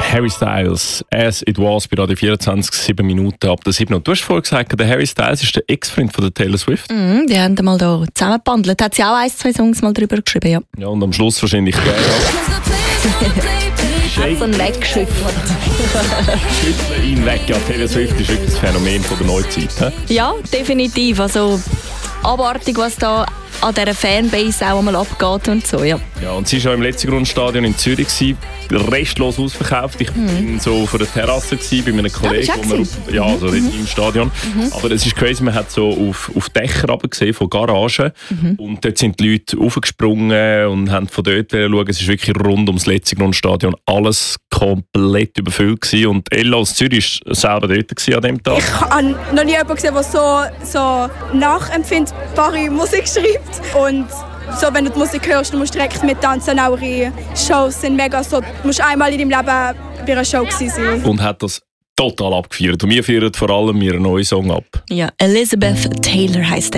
Harry Styles, As It Was, bei Radio 24, 7 Minuten ab der 7. Und du hast vorhin gesagt, der Harry Styles ist der Ex-Freund von der Taylor Swift. Die haben mal da zusammengebandelt. Hat sie auch 1-2 Songs mal drüber geschrieben, ja. Ja, und am Schluss wahrscheinlich geil. Hat so einen weggeschüttelt. Schütteln ihn weg. Ja, Taylor Swift ist wirklich das Phänomen von der Neuzeit. He? Ja, definitiv. Also abartig, was da an dieser Fanbase auch einmal abgeht und so, ja. Ja, und sie war ja im Letzigrundstadion in Zürich gewesen, restlos ausverkauft. Ich bin so vor der Terrasse gewesen, bei einem Kollegen, also im Stadion. Aber es ist crazy, man hat so auf Dächer gesehen von Garagen und dort sind die Leute raufgesprungen und haben von dort schauen. Es ist wirklich rund ums Letzigrundstadion alles komplett überfüllt gewesen. Und Ella aus Zürich war selber dort gewesen an dem Tag. Ich habe noch nie jemanden gesehen, der so nachempfindbare Musik schreibt. Und so, wenn du die Musik hörst, du musst direkt mittanzen. Auch ihre Shows sind mega so. Du musst einmal in deinem Leben bei einer Show gewesen sein. Und hat das total abgefeiert. Und wir feiern vor allem ihren neuen Song ab. Ja, Elizabeth Taylor heisst er.